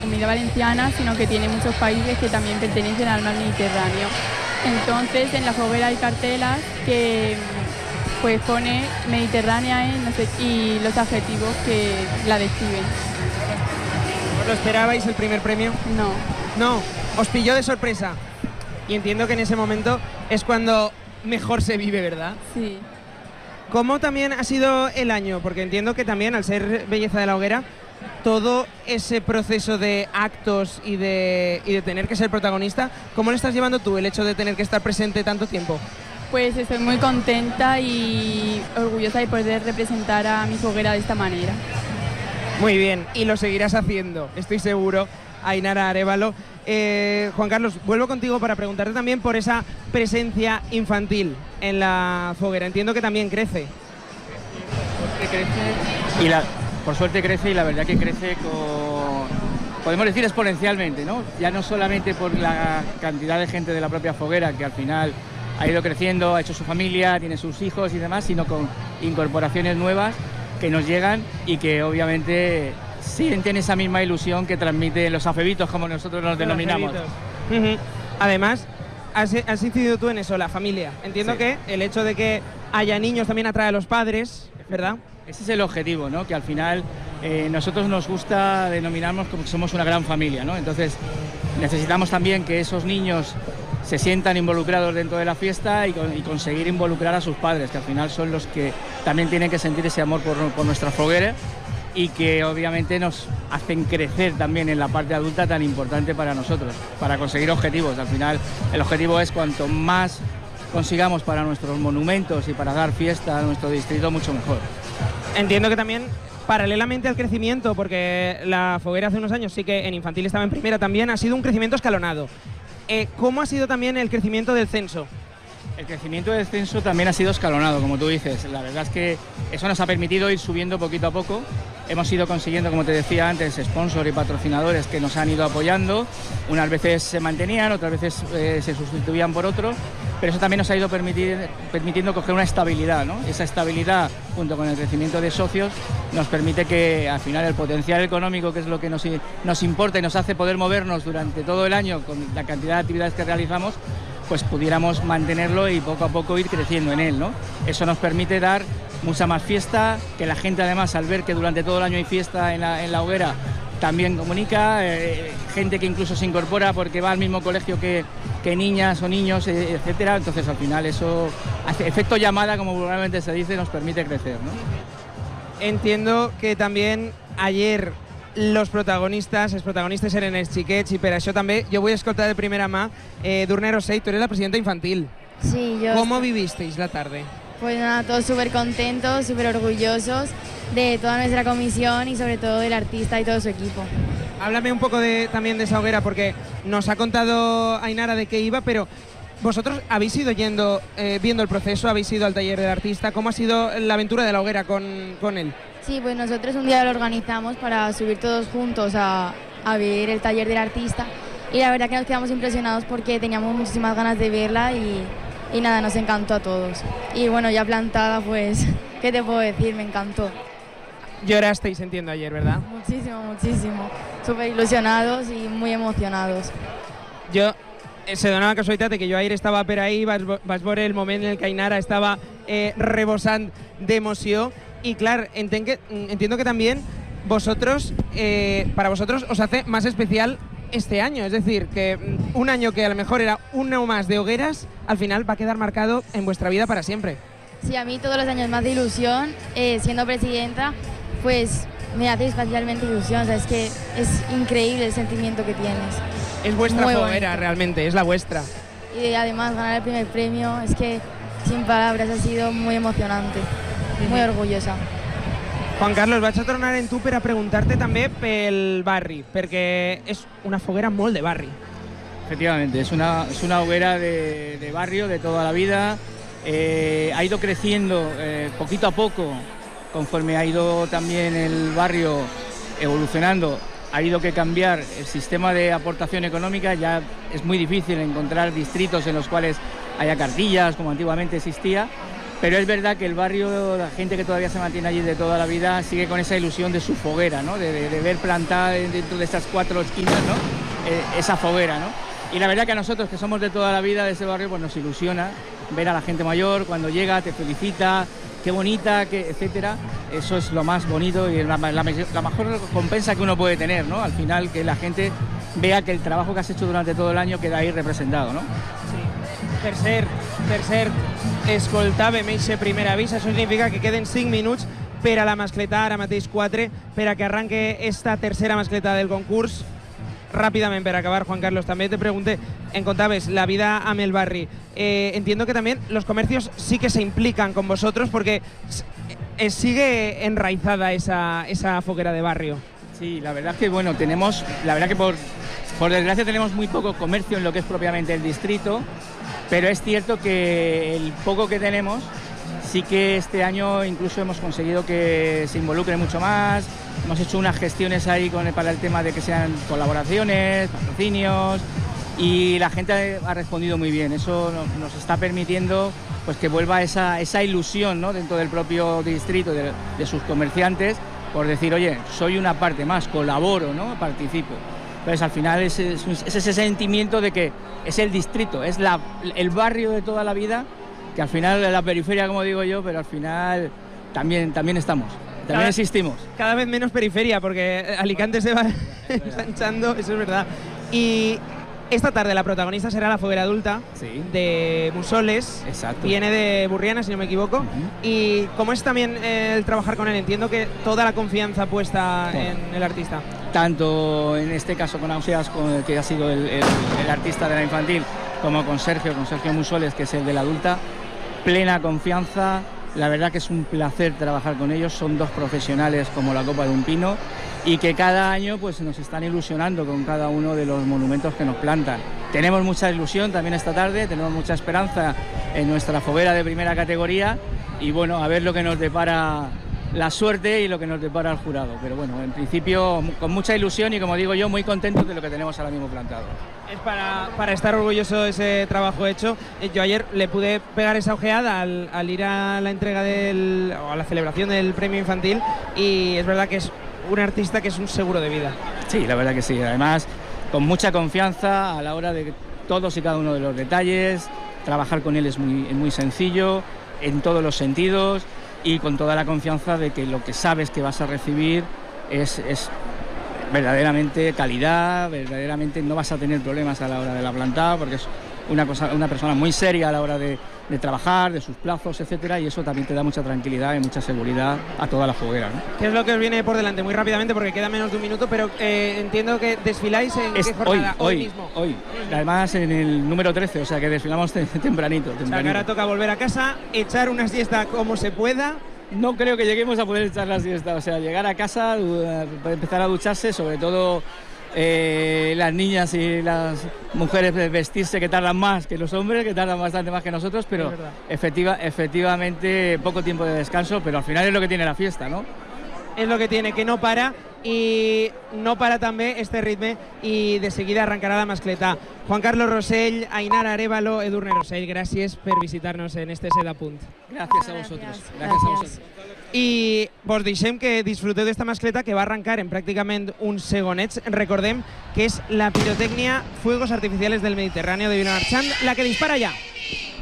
Comunidad Valenciana, sino que tiene muchos países que también pertenecen al mar Mediterráneo. Entonces, en la foguera hay cartelas que pues pone Mediterránea no sé, y los adjetivos que la describen. ¿Os lo esperabais el primer premio? No. No, os pilló de sorpresa. Y entiendo que en ese momento es cuando mejor se vive, ¿verdad? Sí. ¿Cómo también ha sido el año? Porque entiendo que también, al ser Belleza de la Hoguera, todo ese proceso de actos y de tener que ser protagonista, ¿cómo lo estás llevando tú, el hecho de tener que estar presente tanto tiempo? Pues estoy muy contenta y orgullosa de poder representar a mi foguera de esta manera. Muy bien, y lo seguirás haciendo, estoy seguro, Ainara Arévalo. Juan Carlos, vuelvo contigo para preguntarte también por esa presencia infantil en la foguera. Entiendo que también crece. Por suerte crece y la verdad que crece podemos decir exponencialmente, ¿no? Ya no solamente por la cantidad de gente de la propia foguera, que al final ha ido creciendo, ha hecho su familia, tiene sus hijos y demás, sino con incorporaciones nuevas que nos llegan y que obviamente sienten esa misma ilusión que transmiten los afebitos, como nosotros los denominamos. Además, has incidido tú en eso, la familia. Entiendo que el hecho de que haya niños también atrae a los padres, ¿verdad? Ese es el objetivo, ¿no? Que al final nosotros nos gusta denominarnos como que somos una gran familia, ¿no? Entonces necesitamos también que esos niños se sientan involucrados dentro de la fiesta y conseguir involucrar a sus padres, que al final son los que también tienen que sentir ese amor por nuestra foguera y que obviamente nos hacen crecer también en la parte adulta tan importante para nosotros, para conseguir objetivos. Al final el objetivo es cuanto más consigamos para nuestros monumentos y para dar fiesta a nuestro distrito, mucho mejor. Entiendo que también, paralelamente al crecimiento, porque la foguera hace unos años sí que en infantil estaba en primera, también ha sido un crecimiento escalonado. ¿Cómo ha sido también el crecimiento del censo? El crecimiento del censo también ha sido escalonado, como tú dices. La verdad es que eso nos ha permitido ir subiendo poquito a poco. Hemos ido consiguiendo, como te decía antes, sponsors y patrocinadores que nos han ido apoyando. Unas veces se mantenían, otras veces se sustituían por otros, pero eso también nos ha ido permitiendo coger una estabilidad, ¿no? Esa estabilidad, junto con el crecimiento de socios, nos permite que al final el potencial económico, que es lo que nos importa y nos hace poder movernos durante todo el año con la cantidad de actividades que realizamos, pues pudiéramos mantenerlo y poco a poco ir creciendo en él, ¿no? Eso nos permite dar mucha más fiesta, que la gente además, al ver que durante todo el año hay fiesta en la hoguera, también comunica, gente que incluso se incorpora porque va al mismo colegio que niñas o niños, etcétera. Entonces al final eso, efecto llamada, como vulgarmente se dice, nos permite crecer, ¿no? Entiendo que también ayer els protagonistes eren els xiquets i per això també jo vull escoltar de primera mà Durner Ocell, tú eres la presidenta infantil. Sí, yo. ¿Cómo vivisteis la tarde? Pues nada, todos súper contentos, súper orgullosos de toda nuestra comisión y sobre todo del artista y todo su equipo. Háblame un poco también de esa hoguera, porque nos ha contado Ainara de qué iba, pero vosotros habéis ido viendo el proceso, habéis ido al taller del artista. ¿Cómo ha sido la aventura de la hoguera con él? Sí, pues nosotros un día lo organizamos para subir todos juntos a ver el taller del artista y la verdad que nos quedamos impresionados porque teníamos muchísimas ganas de verla y nada, nos encantó a todos. Y bueno, ya plantada, pues, ¿qué te puedo decir? Me encantó. Llorasteis, entiendo, ayer, ¿verdad? Muchísimo, muchísimo. Súper ilusionados y muy emocionados. Se dona la casualitat que jo ahir estava per ahí, vaig veure el moment en el que Ainara estava rebosant d'emoció y claro, entiendo que también para vosotros os hace más especial este año, es decir, que un año que a lo mejor era uno más de hogueras, al final va a quedar marcado en vuestra vida para siempre. Sí, a mí todos los años más de ilusión, siendo presidenta, pues me hace especialmente ilusión, o sea, es que es increíble el sentimiento que tienes. Es vuestra Muy foguera, bonito. realmente, es la vuestra. Y además ganar el primer premio, es que sin palabras, ha sido muy emocionante, muy orgullosa. Juan Carlos, vaig a tornar en tu per a preguntar-te també pel barri, perquè és una foguera molt de barri. Efectivamente, es una hoguera de barrio de toda la vida. Ha ido creciendo poquito a poco, conforme ha ido también el barrio evolucionando. Ha ido que cambiar el sistema de aportación económica, ya es muy difícil encontrar distritos en los cuales haya cartillas como antiguamente existía, Pero es verdad que el barrio, la gente que todavía se mantiene allí de toda la vida, sigue con esa ilusión de su foguera, ¿no? De ver plantada dentro de estas 4 esquinas, ¿no? Esa foguera, ¿no? Y la verdad que a nosotros, que somos de toda la vida de ese barrio, pues nos ilusiona ver a la gente mayor, cuando llega, te felicita, qué bonita, etcétera. Eso es lo más bonito y la mejor recompensa que uno puede tener, ¿no? Al final, que la gente vea que el trabajo que has hecho durante todo el año queda ahí representado, ¿no? Sí. Per cert, escoltàvem eixe primer avís, això significa que queden 5 minuts per a la mascletà, ara mateix 4, per a que arranque esta tercera mascletà del concurs. Rápidamente, para acabar, Juan Carlos, también te pregunté, en contabes la vida a el barri. Entiendo que también los comercios sí que se implican con vosotros porque sigue enraizada esa foguera de barrio. Sí, la verdad es que bueno, por desgracia tenemos muy poco comercio en lo que es propiamente el distrito, pero es cierto que el poco que tenemos, sí que este año incluso hemos conseguido que se involucre mucho más. Hemos hecho unas gestiones ahí para el tema de que sean colaboraciones, patrocinios, y la gente ha respondido muy bien. Eso nos está permitiendo pues que vuelva esa ilusión, ¿no? Dentro del propio distrito, de sus comerciantes, por decir, oye, soy una parte más, colaboro, ¿no? Participo. Entonces al final es ese sentimiento de que es el distrito, es el barrio de toda la vida, que al final es la periferia, como digo yo, pero al final también estamos. También existimos. Cada vez menos periferia, porque Alicante se va ensanchando, eso es verdad. Y esta tarde la protagonista será la foguera adulta, sí, de Musoles. Exacto. Viene de Burriana, si no me equivoco. Y ¿cómo es también el trabajar con él? Entiendo que toda la confianza puesta en el artista. Tanto en este caso con Auseas, que ha sido el artista de la infantil, como con Sergio Musoles, que es el de la adulta, plena confianza. La verdad que es un placer trabajar con ellos, son 2 profesionales como la copa de un pino y que cada año pues nos están ilusionando con cada uno de los monumentos que nos plantan. Tenemos mucha ilusión también esta tarde, tenemos mucha esperanza en nuestra foguera de primera categoría y bueno, a ver lo que nos depara la suerte y lo que nos depara el jurado. Pero bueno, en principio con mucha ilusión y, como digo yo, muy contentos de lo que tenemos ahora mismo plantado. Es para estar orgulloso de ese trabajo hecho. Yo ayer le pude pegar esa ojeada al ir a la entrega o a la celebración del premio infantil y es verdad que es un artista que es un seguro de vida. Sí, la verdad que sí. Además, con mucha confianza a la hora de todos y cada uno de los detalles. Trabajar con él es muy sencillo en todos los sentidos y con toda la confianza de que lo que sabes que vas a recibir es verdaderamente calidad, verdaderamente no vas a tener problemas a la hora de la plantada, porque es una persona muy seria a la hora de trabajar, de sus plazos, etcétera, y eso también te da mucha tranquilidad y mucha seguridad a toda la foguera, ¿no? ¿Qué es lo que os viene por delante? Muy rápidamente, porque queda menos de un minuto, pero entiendo que desfiláis en qué jornada, hoy mismo. Hoy, además en el número 13, o sea que desfilamos tempranito. O sea que ahora toca volver a casa, echar una siesta como se pueda. No creo que lleguemos a poder echar la siesta, o sea, llegar a casa, empezar a ducharse, sobre todo las niñas y las mujeres vestirse, que tardan más que los hombres, que tardan bastante más que nosotros, pero efectivamente poco tiempo de descanso, pero al final es lo que tiene la fiesta, ¿no? Es lo que tiene, que no para, i no para també este ritme i de seguida arrencarà la mascletà. Juan Carlos Rosell, Ainara Arévalo, Edurne Rosell, gràcies per visitar-nos en este Set a Punt. Gràcies a vosotros. Gràcies a vosotros. I vos deixem que disfruteu d'esta mascleta que va arrencar en pràcticament uns segonets. Recordem que és la pirotècnia Fuegos Artificiales del Mediterráneo de Vilamarxant la que dispara ja.